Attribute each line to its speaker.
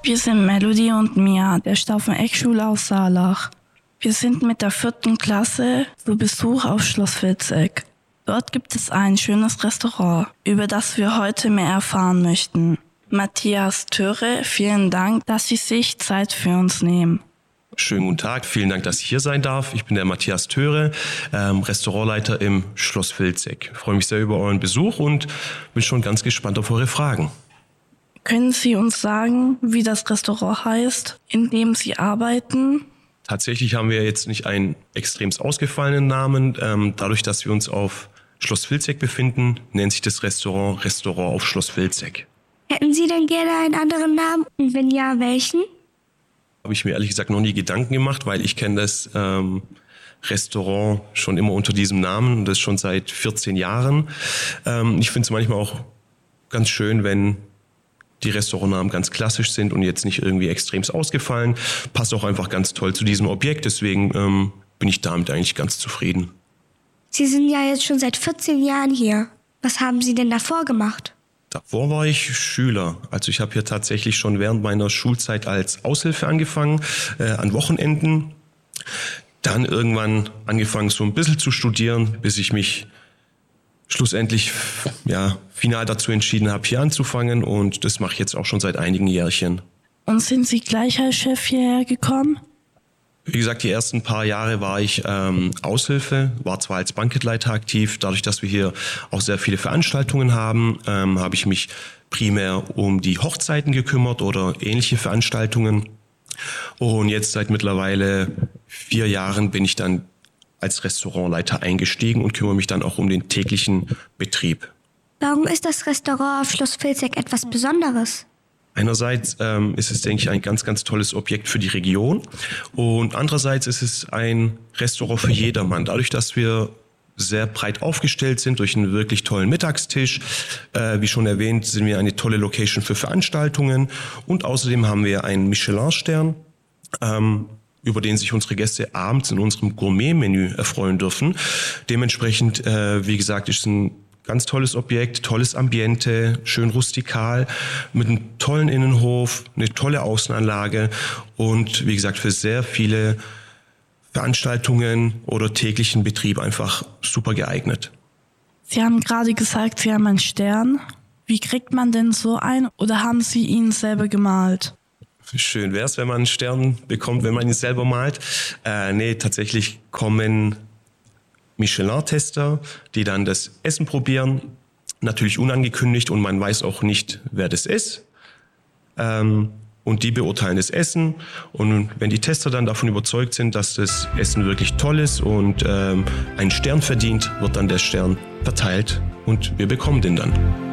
Speaker 1: Wir sind Melody und Mia, der Stauffeneck-Schule aus Saalach. Wir sind mit der 4. Klasse zu Besuch auf Schloss Vilseck. Dort gibt es ein schönes Restaurant, über das wir heute mehr erfahren möchten. Matthias Töre, vielen Dank, dass Sie sich Zeit für uns nehmen.
Speaker 2: Schönen guten Tag, vielen Dank, dass ich hier sein darf. Ich bin der Matthias Töre, Restaurantleiter im Schloss Vilseck. Ich freue mich sehr über euren Besuch und bin schon ganz gespannt auf eure Fragen.
Speaker 1: Können Sie uns sagen, wie das Restaurant heißt, in dem Sie arbeiten?
Speaker 2: Tatsächlich haben wir jetzt nicht einen extremst ausgefallenen Namen. Dadurch, dass wir uns auf Schloss Vilseck befinden, nennt sich das Restaurant auf Schloss Vilseck.
Speaker 3: Hätten Sie denn gerne einen anderen Namen? Und wenn ja, welchen?
Speaker 2: Habe ich mir ehrlich gesagt noch nie Gedanken gemacht, weil ich kenne das Restaurant schon immer unter diesem Namen und das schon seit 14 Jahren. Ich finde es manchmal auch ganz schön, wenn die Restaurantnamen ganz klassisch sind und jetzt nicht irgendwie extremst ausgefallen. Passt auch einfach ganz toll zu diesem Objekt, deswegen bin ich damit eigentlich ganz zufrieden.
Speaker 3: Sie sind ja jetzt schon seit 14 Jahren hier. Was haben Sie denn davor gemacht?
Speaker 2: Davor war ich Schüler. Also ich habe hier tatsächlich schon während meiner Schulzeit als Aushilfe angefangen, an Wochenenden. Dann irgendwann angefangen so ein bisschen zu studieren, bis ich mich schlussendlich final dazu entschieden habe, hier anzufangen. Und das mache ich jetzt auch schon seit einigen Jährchen.
Speaker 1: Und sind Sie gleich als Chef hierher gekommen?
Speaker 2: Wie gesagt, die ersten paar Jahre war ich Aushilfe, war zwar als Bankettleiter aktiv. Dadurch, dass wir hier auch sehr viele Veranstaltungen haben, habe ich mich primär um die Hochzeiten gekümmert oder ähnliche Veranstaltungen. Und jetzt seit mittlerweile 4 Jahren bin ich dann als Restaurantleiter eingestiegen und kümmere mich dann auch um den täglichen Betrieb.
Speaker 3: Warum ist das Restaurant auf Schloss Vilseck etwas Besonderes?
Speaker 2: Einerseits ist es, denke ich, ein ganz, ganz tolles Objekt für die Region und andererseits ist es ein Restaurant für jedermann. Dadurch, dass wir sehr breit aufgestellt sind durch einen wirklich tollen Mittagstisch. Wie schon erwähnt, sind wir eine tolle Location für Veranstaltungen und außerdem haben wir einen Michelin-Stern, über den sich unsere Gäste abends in unserem Gourmet-Menü erfreuen dürfen. Dementsprechend, wie gesagt, ist es ein ganz tolles Objekt, tolles Ambiente, schön rustikal, mit einem tollen Innenhof, eine tolle Außenanlage und wie gesagt für sehr viele Veranstaltungen oder täglichen Betrieb einfach super geeignet.
Speaker 1: Sie haben gerade gesagt, Sie haben einen Stern. Wie kriegt man denn so einen oder haben Sie ihn selber gemalt?
Speaker 2: Schön wäre es, wenn man einen Stern bekommt, wenn man ihn selber malt. Tatsächlich kommen Michelin-Tester, die dann das Essen probieren. Natürlich unangekündigt und man weiß auch nicht, wer das ist. Und die beurteilen das Essen. Und wenn die Tester dann davon überzeugt sind, dass das Essen wirklich toll ist und einen Stern verdient, wird dann der Stern verteilt und wir bekommen den dann.